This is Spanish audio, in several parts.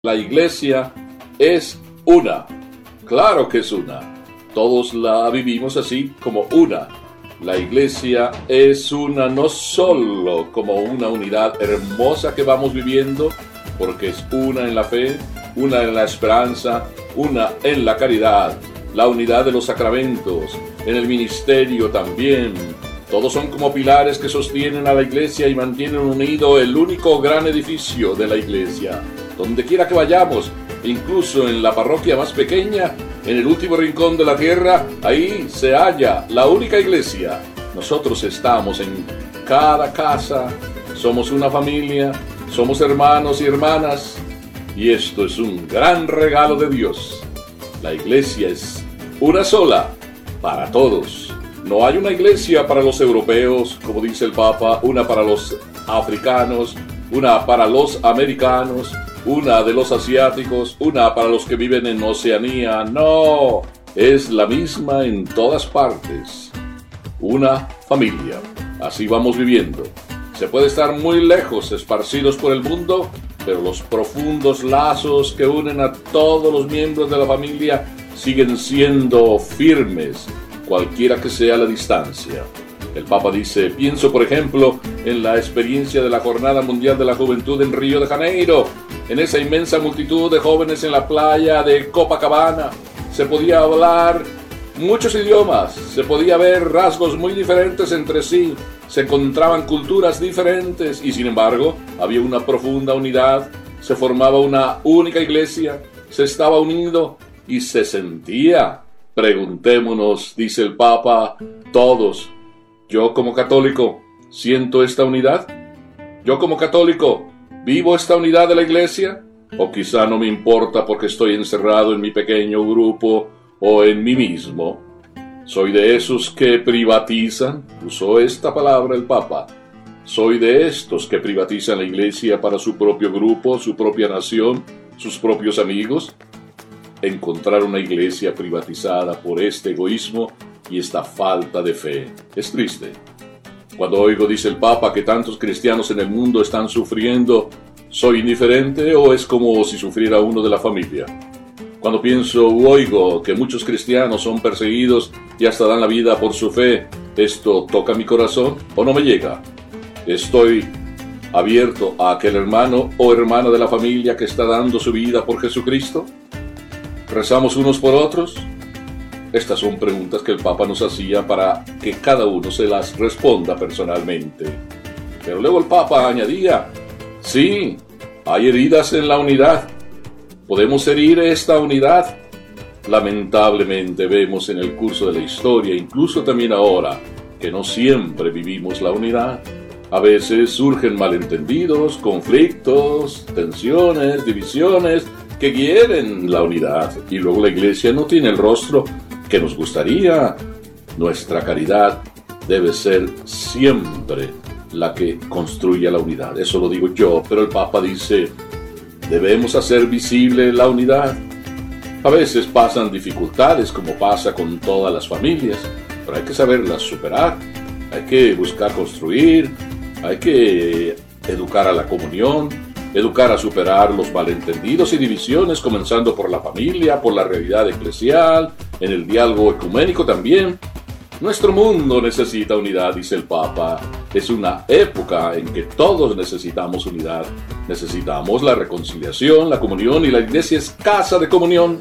La iglesia es una. Claro que es una. Todos la vivimos así como una. La iglesia es una no solo como una unidad hermosa que vamos viviendo, porque es una en la fe, una en la esperanza, una en la caridad, la unidad de los sacramentos, en el ministerio también. Todos son como pilares que sostienen a la iglesia y mantienen unido el único gran edificio de la iglesia. Donde quiera que vayamos, incluso en la parroquia más pequeña, en el último rincón de la tierra, ahí se halla la única iglesia. Nosotros estamos en cada casa, somos una familia, somos hermanos y hermanas, y esto es un gran regalo de Dios. La iglesia es una sola, para todos. No hay una iglesia para los europeos, como dice el Papa, una para los africanos, una para los americanos, una de los asiáticos, una para los que viven en Oceanía. No, es la misma en todas partes. Una familia. Así vamos viviendo. Se puede estar muy lejos, esparcidos por el mundo, pero los profundos lazos que unen a todos los miembros de la familia siguen siendo firmes, cualquiera que sea la distancia. El Papa dice: pienso por ejemplo en la experiencia de la Jornada Mundial de la Juventud en Río de Janeiro, en esa inmensa multitud de jóvenes en la playa de Copacabana. Se podía hablar muchos idiomas, se podía ver rasgos muy diferentes entre sí, se encontraban culturas diferentes y sin embargo había una profunda unidad, se formaba una única iglesia, se estaba unido y se sentía. Preguntémonos, dice el Papa, todos, ¿yo como católico siento esta unidad? ¿Yo como católico vivo esta unidad de la iglesia? ¿O quizá no me importa porque estoy encerrado en mi pequeño grupo o en mí mismo? ¿Soy de esos que privatizan? Usó esta palabra el Papa. ¿Soy de estos que privatizan la iglesia para su propio grupo, su propia nación, sus propios amigos? Encontrar una iglesia privatizada por este egoísmo y esta falta de fe es triste. Cuando oigo, dice el Papa, que tantos cristianos en el mundo están sufriendo, ¿soy indiferente o es como si sufriera uno de la familia? Cuando pienso u oigo que muchos cristianos son perseguidos y hasta dan la vida por su fe, ¿esto toca mi corazón o no me llega? ¿Estoy abierto a aquel hermano o hermana de la familia que está dando su vida por Jesucristo? ¿Rezamos unos por otros? Estas son preguntas que el Papa nos hacía para que cada uno se las responda personalmente. Pero luego el Papa añadía: sí, hay heridas en la unidad. ¿Podemos herir esta unidad? Lamentablemente vemos en el curso de la historia, incluso también ahora, que no siempre vivimos la unidad. A veces surgen malentendidos, conflictos, tensiones, divisiones que hieren la unidad, y luego la iglesia no tiene el rostro que nos gustaría. Nuestra caridad debe ser siempre la que construya la unidad. Eso lo digo yo, pero el Papa dice: debemos hacer visible la unidad. A veces pasan dificultades, como pasa con todas las familias, pero hay que saberlas superar, hay que buscar construir, hay que educar a la comunión, educar a superar los malentendidos y divisiones, comenzando por la familia, por la realidad eclesial, en el diálogo ecuménico también. Nuestro mundo necesita unidad, dice el Papa. Es una época en que todos necesitamos unidad. Necesitamos la reconciliación, la comunión, y la iglesia es casa de comunión.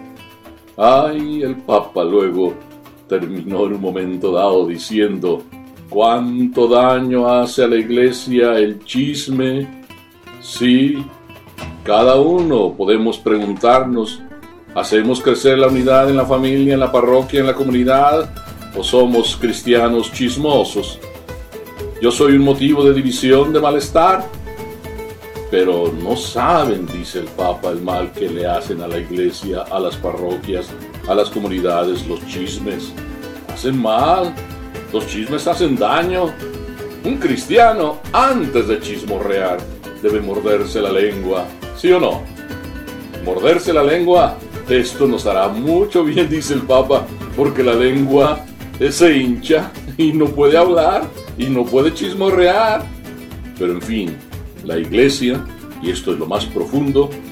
Ay, el Papa luego terminó en un momento dado diciendo: ¿cuánto daño hace a la iglesia el chisme? Sí, cada uno podemos preguntarnos: ¿hacemos crecer la unidad en la familia, en la parroquia, en la comunidad? ¿O somos cristianos chismosos? Yo soy un motivo de división, de malestar. Pero no saben, dice el Papa, el mal que le hacen a la iglesia, a las parroquias, a las comunidades, los chismes. Hacen mal, los chismes hacen daño. Un cristiano, antes de chismorrear, debe morderse la lengua, ¿sí o no? Morderse la lengua, esto nos hará mucho bien, dice el Papa, porque la lengua se hincha y no puede hablar y no puede chismorrear. Pero en fin, la iglesia, y esto es lo más profundo,